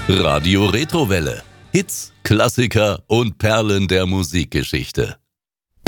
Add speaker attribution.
Speaker 1: Radio Retrowelle. Hits, Klassiker und Perlen der Musikgeschichte.